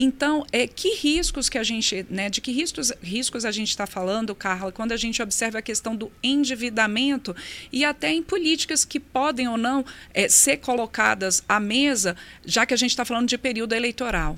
Então, que riscos que a gente, né, de que riscos a gente está falando, Carla, quando a gente observa a questão do endividamento e até em políticas que podem ou não ser colocadas à mesa, já que a gente está falando de período eleitoral?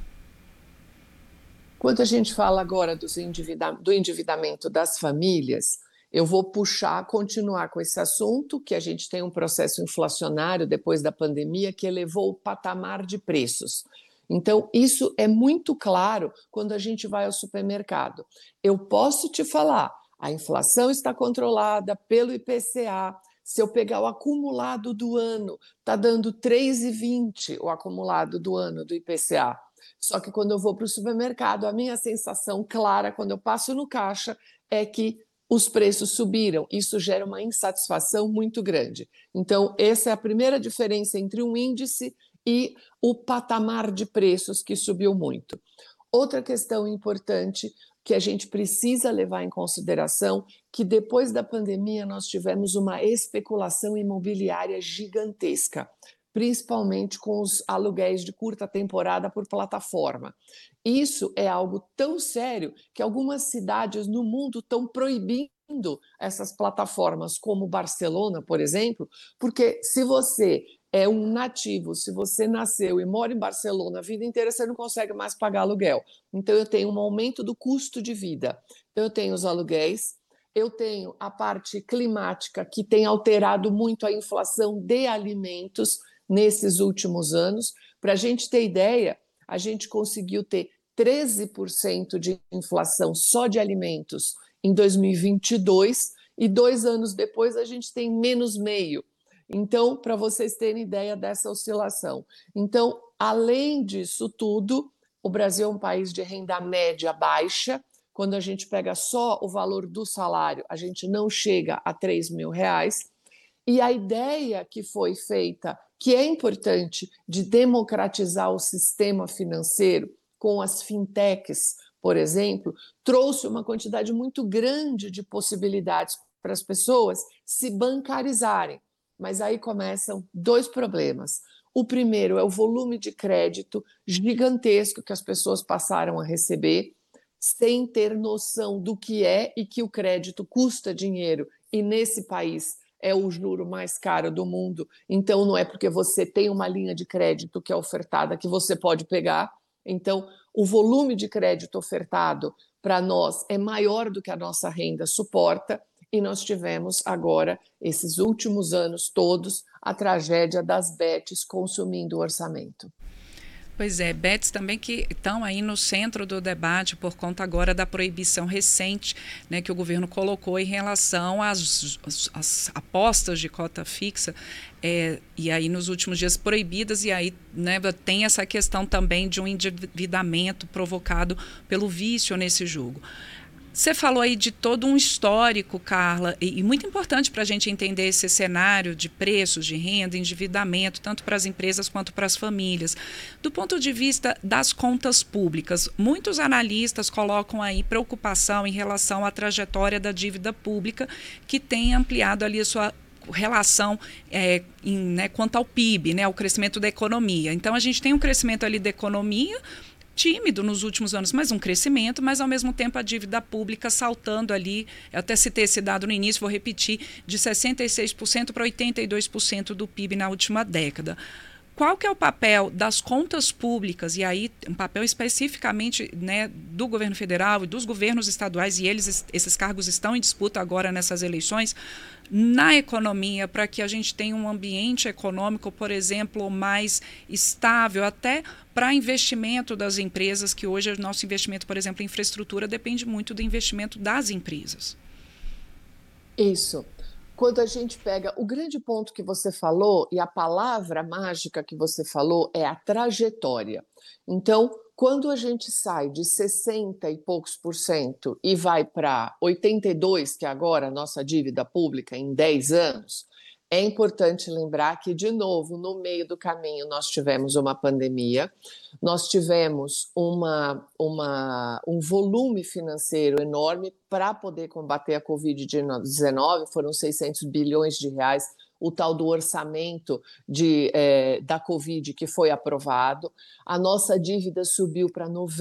Quando a gente fala agora do endividamento das famílias, eu vou continuar com esse assunto, que a gente tem um processo inflacionário depois da pandemia que elevou o patamar de preços. Então, isso é muito claro quando a gente vai ao supermercado. Eu posso te falar, a inflação está controlada pelo IPCA. Se eu pegar o acumulado do ano, está dando 3,20 o acumulado do ano do IPCA. Só que quando eu vou para o supermercado, a minha sensação clara, quando eu passo no caixa, é que os preços subiram. Isso gera uma insatisfação muito grande. Então, essa é a primeira diferença entre um índice e o patamar de preços que subiu muito. Outra questão importante que a gente precisa levar em consideração, que depois da pandemia nós tivemos uma especulação imobiliária gigantesca, principalmente com os aluguéis de curta temporada por plataforma. Isso é algo tão sério que algumas cidades no mundo estão proibindo essas plataformas, como Barcelona, por exemplo, porque se você é um nativo, se você nasceu e mora em Barcelona a vida inteira, você não consegue mais pagar aluguel. Então, eu tenho um aumento do custo de vida. Então, eu tenho os aluguéis, eu tenho a parte climática, que tem alterado muito a inflação de alimentos nesses últimos anos. Para a gente ter ideia, a gente conseguiu ter 13% de inflação só de alimentos em 2022 e 2 anos depois a gente tem menos meio. Então, para vocês terem ideia dessa oscilação. Então, além disso tudo, o Brasil é um país de renda média baixa. Quando a gente pega só o valor do salário, a gente não chega a R$ 3.000. E a ideia que foi feita, que é importante, de democratizar o sistema financeiro com as fintechs, por exemplo, trouxe uma quantidade muito grande de possibilidades para as pessoas se bancarizarem. Mas aí começam dois problemas. O primeiro é o volume de crédito gigantesco que as pessoas passaram a receber, sem ter noção do que é e que o crédito custa dinheiro, e nesse país é o juro mais caro do mundo. Então, não é porque você tem uma linha de crédito que é ofertada que você pode pegar. Então, o volume de crédito ofertado para nós é maior do que a nossa renda suporta, e nós tivemos agora, esses últimos anos todos, a tragédia das bets consumindo o orçamento. Pois é, bets também que estão aí no centro do debate por conta agora da proibição recente, né, que o governo colocou em relação às apostas de cota fixa, e aí nos últimos dias proibidas, e aí, né, tem essa questão também de um endividamento provocado pelo vício nesse jogo. Você falou aí de todo um histórico, Carla, e muito importante para a gente entender esse cenário de preços, de renda, endividamento, tanto para as empresas quanto para as famílias. Do ponto de vista das contas públicas, muitos analistas colocam aí preocupação em relação à trajetória da dívida pública, que tem ampliado ali a sua relação quanto ao PIB, né, ao crescimento da economia. Então, a gente tem um crescimento ali da economia, tímido nos últimos anos, mas um crescimento, mas ao mesmo tempo a dívida pública saltando ali, eu até citei esse dado no início, vou repetir, de 66% para 82% do PIB na última década. Qual que é o papel das contas públicas, e aí um papel especificamente, né, do governo federal e dos governos estaduais, e esses cargos estão em disputa agora nessas eleições, na economia, para que a gente tenha um ambiente econômico, por exemplo, mais estável, até para investimento das empresas, que hoje o nosso investimento, por exemplo, em infraestrutura, depende muito do investimento das empresas. Isso. Quando a gente pega o grande ponto que você falou e a palavra mágica que você falou é a trajetória. Então, quando a gente sai de 60 e poucos por cento e vai para 82, que é agora a nossa dívida pública em 10 anos, é importante lembrar que, de novo, no meio do caminho, nós tivemos uma pandemia, nós tivemos um volume financeiro enorme para poder combater a Covid-19, foram 600 bilhões de reais, o tal do orçamento da Covid que foi aprovado. A nossa dívida subiu para